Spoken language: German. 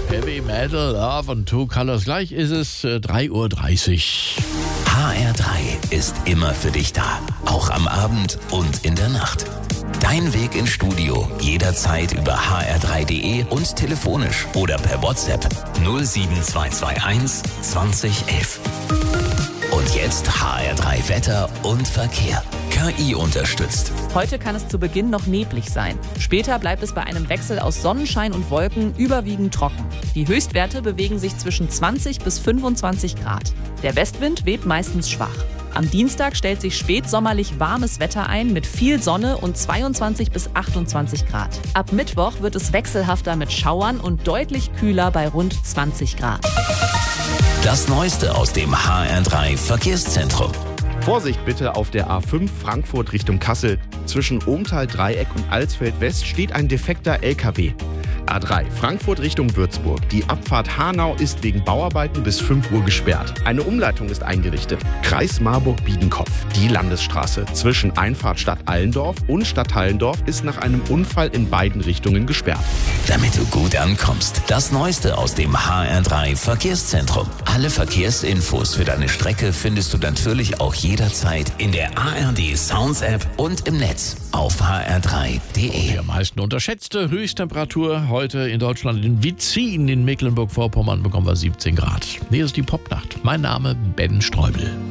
Heavy Metal, Love und Two Colors. Gleich ist es 3:30 Uhr. HR3 ist immer für dich da. Auch am Abend und in der Nacht. Dein Weg ins Studio jederzeit über hr3.de und telefonisch oder per WhatsApp 07221 2011. Und jetzt HR3 Wetter und Verkehr. KI unterstützt. Heute kann es zu Beginn noch neblig sein. Später bleibt es bei einem Wechsel aus Sonnenschein und Wolken überwiegend trocken. Die Höchstwerte bewegen sich zwischen 20 bis 25 Grad. Der Westwind weht meistens schwach. Am Dienstag stellt sich spätsommerlich warmes Wetter ein mit viel Sonne und 22 bis 28 Grad. Ab Mittwoch wird es wechselhafter mit Schauern und deutlich kühler bei rund 20 Grad. Das Neueste aus dem HR3 Verkehrszentrum. Vorsicht bitte auf der A5 Frankfurt Richtung Kassel. Zwischen Ohmtal-Dreieck und Alsfeld West steht ein defekter LKW. A3 Frankfurt Richtung Würzburg. Die Abfahrt Hanau ist wegen Bauarbeiten bis 5 Uhr gesperrt. Eine Umleitung ist eingerichtet. Kreis Marburg-Biedenkopf. Die Landesstraße zwischen Einfahrt Stadt Allendorf und Stadt Hallendorf ist nach einem Unfall in beiden Richtungen gesperrt. Damit du gut ankommst. Das Neueste aus dem HR3 Verkehrszentrum. Alle Verkehrsinfos für deine Strecke findest du natürlich auch jederzeit in der ARD Sounds App und im Netz auf hr3.de. Die am meisten unterschätzte Höchsttemperatur heute in Deutschland in Witzin in Mecklenburg-Vorpommern bekommen wir 17 Grad. Hier ist die Popnacht. Mein Name Ben Streubel.